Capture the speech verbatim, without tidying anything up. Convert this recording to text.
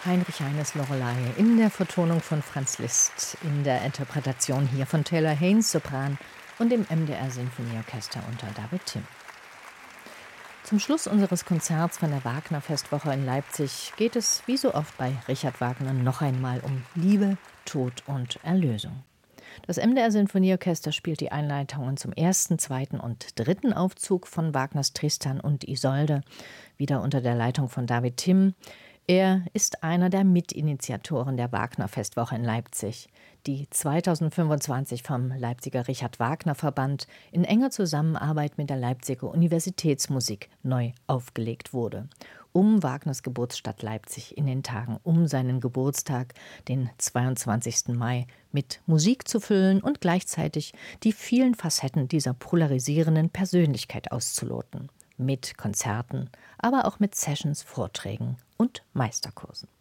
Heinrich Heines Loreley in der Vertonung von Franz Liszt, in der Interpretation hier von Taylor Haynes Sopran und dem M D R Sinfonieorchester unter David Timm. Zum Schluss unseres Konzerts von der Wagner-Festwoche in Leipzig geht es, wie so oft bei Richard Wagner, noch einmal um Liebe, Tod und Erlösung. Das M D R Sinfonieorchester spielt die Einleitungen zum ersten, zweiten und dritten Aufzug von Wagners Tristan und Isolde, wieder unter der Leitung von David Timm. Er ist einer der Mitinitiatoren der Wagner-Festwoche in Leipzig, die zweitausendfünfundzwanzig vom Leipziger Richard-Wagner-Verband in enger Zusammenarbeit mit der Leipziger Universitätsmusik neu aufgelegt wurde, um Wagners Geburtsstadt Leipzig in den Tagen um seinen Geburtstag, den zweiundzwanzigsten Mai, mit Musik zu füllen und gleichzeitig die vielen Facetten dieser polarisierenden Persönlichkeit auszuloten. Mit Konzerten, aber auch mit Sessions, Vorträgen und Meisterkursen.